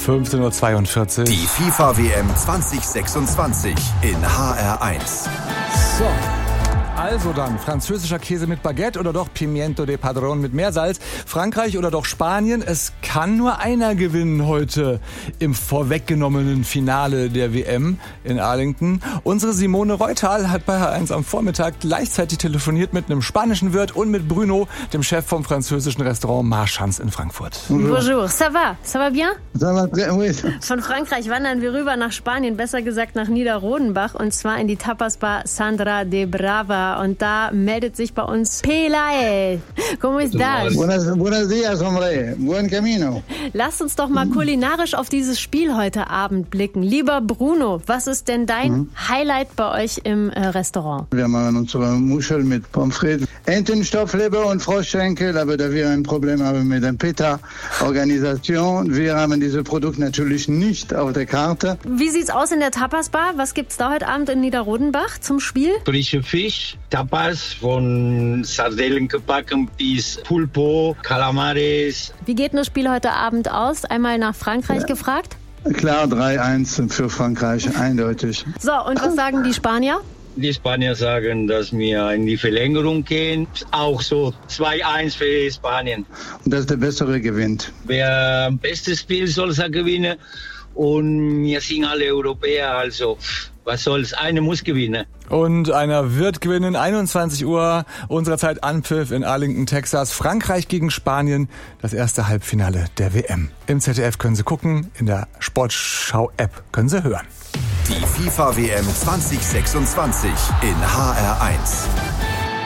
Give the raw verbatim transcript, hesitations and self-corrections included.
fünfzehn Uhr zweiundvierzig. Die FIFA-W M zwanzig sechsundzwanzig in H R eins. So, also dann, französischer Käse mit Baguette oder doch Pimiento de Padron mit Meersalz? Frankreich oder doch Spanien? Es kann nur einer gewinnen heute im vorweggenommenen Finale der W M in Arlington. Unsere Simone Reutal hat bei H eins am Vormittag gleichzeitig telefoniert mit einem spanischen Wirt und mit Bruno, dem Chef vom französischen Restaurant Marchands in Frankfurt. Bonjour, ça va? Ça va bien? Ça va très, oui. Von Frankreich wandern wir rüber nach Spanien, besser gesagt nach Niederrodenbach, und zwar in die Tapas-Bar Sandra de Brava. Und da meldet sich bei uns Pelae. ¿Cómo estás? Buenos, buenos días, hombre. Buen camino. Lasst uns doch mal kulinarisch auf dieses Spiel heute Abend blicken. Lieber Bruno, was ist denn dein mhm. Highlight bei euch im äh, Restaurant? Wir machen unsere Muschel mit Pommes frites, Entenstoffleber und Froschschenkel, aber da wir ein Problem haben mit der PETA-Organisation, wir haben dieses Produkt natürlich nicht auf der Karte. Wie sieht's aus in der Tapas-Bar? Was gibt's da heute Abend in Niederrodenbach zum Spiel? Frische Fisch, Tapas, von Sardellen gebacken bis Pulpo, Calamares. Wie geht das Spiel heute Abend aus? Einmal nach Frankreich ja. gefragt? Klar, drei eins für Frankreich, eindeutig. So, und was sagen die Spanier? Die Spanier sagen, dass wir in die Verlängerung gehen. Auch so zwei eins für Spanien. Und dass der Bessere gewinnt. Wer am besten spielt, soll es gewinnen. Und wir sind alle Europäer, also was soll's, einer muss gewinnen. Und einer wird gewinnen, einundzwanzig Uhr unserer Zeit Anpfiff in Arlington, Texas. Frankreich gegen Spanien, das erste Halbfinale der W M. Im Z D F können Sie gucken, in der Sportschau-App können Sie hören. Die FIFA-W M zwanzig sechsundzwanzig in H R eins.